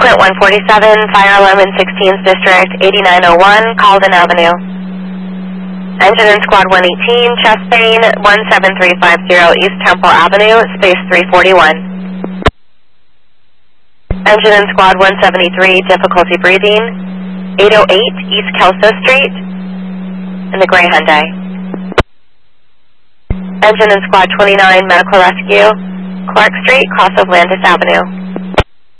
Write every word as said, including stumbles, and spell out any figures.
Unit one forty-seven, fire alarm in sixteenth District, eighty-nine oh one, Calden Avenue. Engine in Squad one eighteen, chest pain, one seven three five zero East Temple Avenue, space three forty-one. Engine in Squad one seventy-three, difficulty breathing, eight oh eight East Kelso Street, in the gray Hyundai. Engine in Squad twenty-nine, medical rescue, Clark Street, cross of Landis Avenue.